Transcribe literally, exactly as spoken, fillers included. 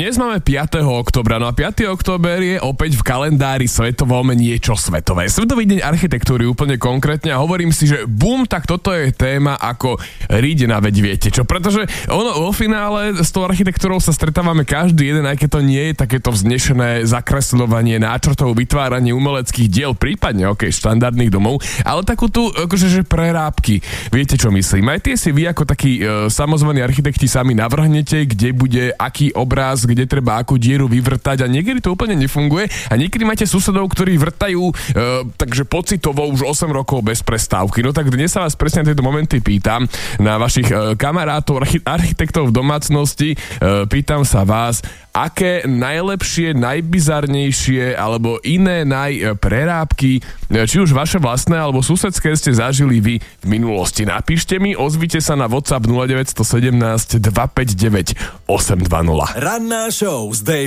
Dnes máme piateho októbra, no a piateho október je opäť v kalendári svetovom niečo svetové. Svetový deň architektúry úplne konkrétne a hovorím si, že bum, tak toto je téma ako rídena, veď viete čo, pretože ono vo finále s tou architektúrou sa stretávame každý jeden, aj keď to nie je takéto vznešené zakresľovanie náčrtov, vytváranie umeleckých diel, prípadne ok, štandardných domov, ale takú tu akože že prerábky. Viete čo myslím? Aj tie si vy ako takí e, samozvaní architekti sami navrhnete, kde bude aký obraz, kde treba akú dieru vyvrtať a niekedy to úplne nefunguje a niekedy máte susedov, ktorí vrtajú e, takže pocitovo už osem rokov bez prestávky. No tak dnes sa vás presne na tieto momenty pýtam, na vašich e, kamarátov, archi- architektov v domácnosti, e, pýtam sa vás, aké najlepšie, najbizarnejšie alebo iné najprerábky, či už vaše vlastné alebo susedské ste zažili vy v minulosti. Napíšte mi, ozvite sa na WhatsApp nula deväť jedna sedem dva päť deväť osem dva nula. Ranná show s